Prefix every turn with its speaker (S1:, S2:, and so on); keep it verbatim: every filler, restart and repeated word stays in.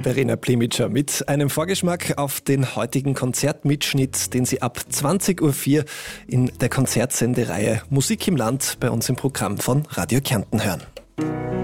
S1: Verena Plimitscher mit einem Vorgeschmack auf den heutigen Konzertmitschnitt, den Sie ab zwanzig Uhr vier in der Konzertsendereihe Musik im Land bei uns im Programm von Radio Kärnten hören.